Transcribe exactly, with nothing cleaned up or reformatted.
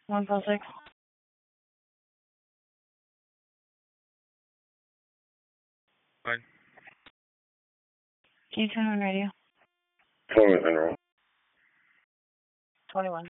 one four six. Fine. Can you turn on radio? twenty-one. twenty-one.